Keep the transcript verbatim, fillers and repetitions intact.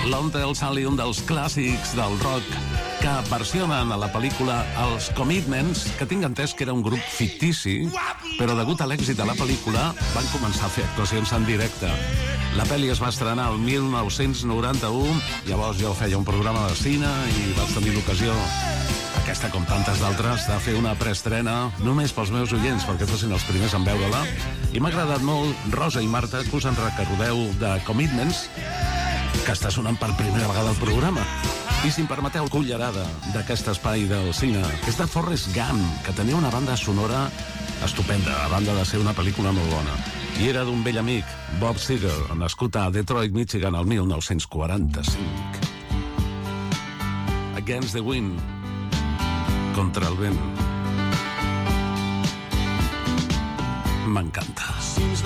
Lon Tell Sally, un dels clàssics del rock que versionen a la pel·lícula Els Commitments, que tinc entès que era un grup fictici, però degut a l'èxit de la pel·lícula van començar a fer actuacions en directe. La pel·li es va estrenar el mil nou-cents noranta-u, llavors jo feia un programa de cine i vaig tenir l'ocasió, aquesta com tantes d'altres, de fer una preestrena només pels meus oients, perquè fossin els primers en veure-la, i m'ha agradat molt, Rosa i Marta, que us en recordeu de Commitments, que està sonant per primera vegada al programa. I si em permeteu, cullerada d'aquest espai del cine, és de Forrest Gump, que tenia una banda sonora estupenda, a banda de ser una pel·lícula molt bona. I era d'un vell amic, Bob Seger, nascut a Detroit, Michigan, el mil nou-cents quaranta-cinc. Against the Wind, contra el vent. M'encanta.